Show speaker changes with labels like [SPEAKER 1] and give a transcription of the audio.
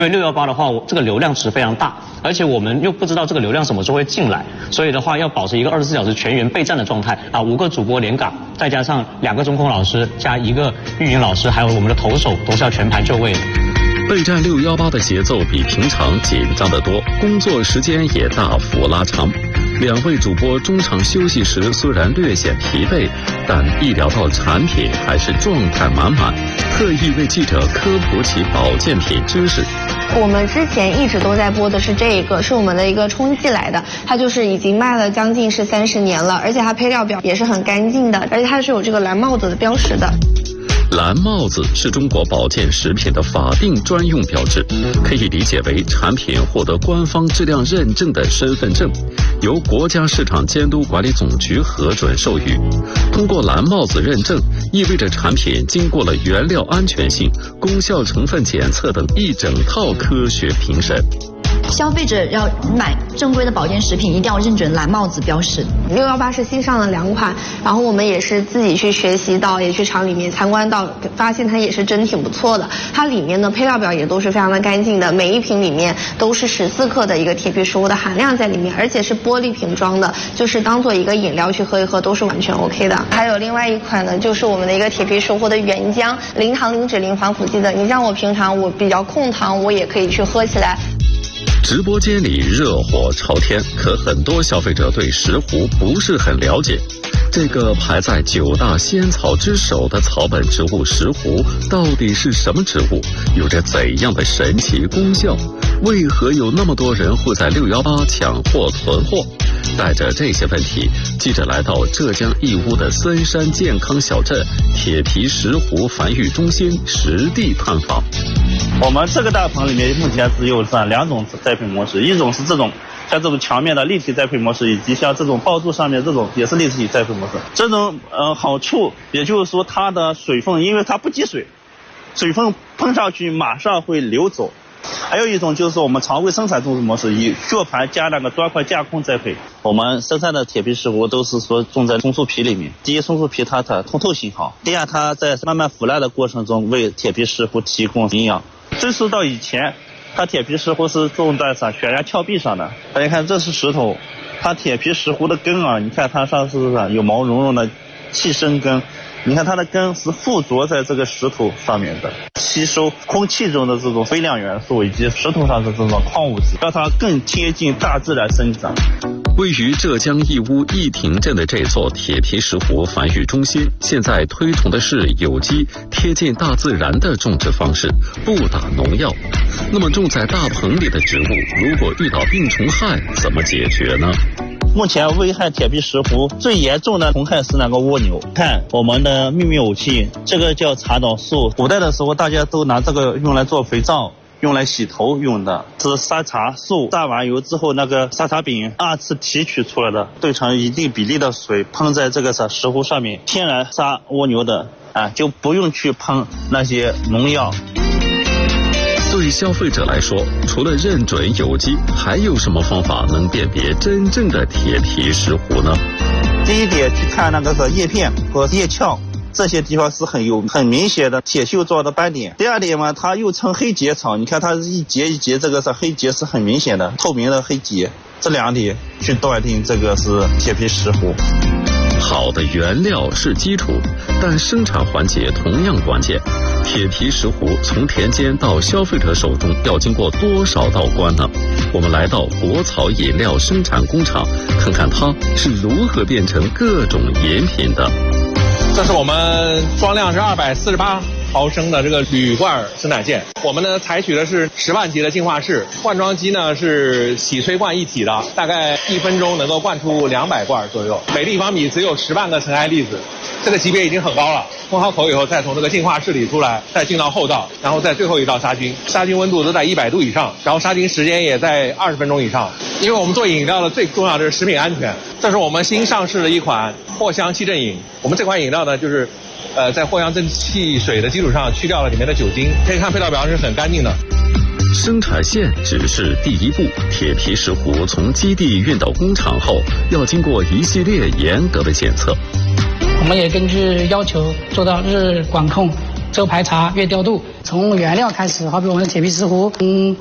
[SPEAKER 1] 因为618的话，这个流量值非常大，而且我们又不知道这个流量什么时候会进来，所以的话要保持一个24小时全员备战的状态啊，5个主播连岗，再加上2个中控老师加1个运营老师，还有我们的投手都是要全排就位的。
[SPEAKER 2] 备战618的节奏比平常紧张得多，工作时间也大幅拉长。2位主播中场休息时虽然略显疲惫，但一聊到产品还是状态满满，特意为记者科普起保健品知识。
[SPEAKER 3] 我们之前一直都在播的是这个，是我们的一个冲剂来的，它就是已经卖了将近是30年了，而且它配料表也是很干净的，而且它是有这个蓝帽子的标识的。
[SPEAKER 2] 蓝帽子是中国保健食品的法定专用标志，可以理解为产品获得官方质量认证的身份证，由国家市场监督管理总局核准授予。通过蓝帽子认证，意味着产品经过了原料安全性、功效成分检测等一整套科学评审。
[SPEAKER 4] 消费者要买正规的保健食品，一定要认准蓝帽子标识。
[SPEAKER 3] 618是新上了2款，然后我们也是自己去学习到，也去厂里面参观到，发现它也是真挺不错的。它里面的配料表也都是非常的干净的，每一瓶里面都是14克的一个铁皮石斛的含量在里面，而且是玻璃瓶装的，就是当做一个饮料去喝一喝都是完全 OK 的。还有另外一款呢，就是我们的一个铁皮石斛的原浆，零糖零脂零防腐剂的。你像我平常我比较控糖，我也可以去喝起来。
[SPEAKER 2] 直播间里热火朝天，可很多消费者对石斛不是很了解。这个排在9大仙草之首的草本植物石斛到底是什么植物？有着怎样的神奇功效？为何有那么多人会在618抢货囤货？带着这些问题，记者来到浙江义乌的森山健康小镇铁皮石斛繁育中心实地探访。
[SPEAKER 5] 我们这个大棚里面目前只有2种栽培模式，一种是这种像这种墙面的立体栽培模式，以及像这种抱柱上面这种也是立体栽培模式。这种好处也就是说它的水分，因为它不积水，水分喷上去马上会流走。还有一种就是我们常规生产种植模式，以绞盘加那个砖块架空栽培。我们生产的铁皮石斛都是说种在松树皮里面。第一，松树皮它的通透性好；第二，它在慢慢腐烂的过程中为铁皮石斛提供营养。追溯到以前，它铁皮石斛是种在悬崖峭壁上的。大家看，这是石头，它铁皮石斛的根啊，你看它上是有毛茸茸的气生根。你看它的根是附着在这个石头上面的，吸收空气中的这种微量元素以及石头上的这种矿物质，让它更贴近大自然生长。
[SPEAKER 2] 位于浙江义乌义亭镇的这座铁皮石斛繁育中心，现在推崇的是有机、贴近大自然的种植方式，不打农药。那么种在大棚里的植物，如果遇到病虫害，怎么解决呢？
[SPEAKER 5] 目前危害铁皮石斛最严重的虫害是那个蜗牛。看我们的秘密武器，这个叫茶脑素。古代的时候大家都拿这个用来做肥皂，用来洗头用的，是沙茶素榨完油之后，那个沙茶饼2次提取出来的，兑成一定比例的水喷在这个石斛上面，天然杀蜗牛的就不用去喷那些农药。
[SPEAKER 2] 对消费者来说，除了认准有机，还有什么方法能辨别真正的铁皮石斛呢？
[SPEAKER 5] 第一点，去看那个叶片和叶鞘，这些地方是很明显的铁锈状的斑点。第二点嘛，它又称黑结草，你看它一节一节，这个是黑结，是很明显的透明的黑结。这2点去断定这个是铁皮石斛。
[SPEAKER 2] 好的原料是基础，但生产环节同样关键。铁皮石斛从田间到消费者手中要经过多少道关呢？我们来到国草饮料生产工厂，看看它是如何变成各种饮品的。
[SPEAKER 6] 这是我们装量是248毫升的这个铝罐生产线，我们呢采取的是10万级的净化式，灌装机呢是洗吹灌一体的，大概1分钟能够灌出200罐左右，每立方米只有10万个尘埃粒子，这个级别已经很高了。封好口以后，再从这个净化室里出来，再进到后道，然后在最后一道杀菌，杀菌温度都在100度以上，然后杀菌时间也在20分钟以上。因为我们做饮料的最重要的是食品安全，这是我们新上市的一款藿香气正饮。我们这款饮料呢，就是在藿香正气水的基础上去掉了里面的酒精，可以看配料表是很干净的。
[SPEAKER 2] 生产线只是第一步，铁皮石斛从基地运到工厂后，要经过一系列严格的检测。
[SPEAKER 7] 我们也根据要求做到日管控， 周排查、月调度，从原料开始，好比我们的铁皮石斛，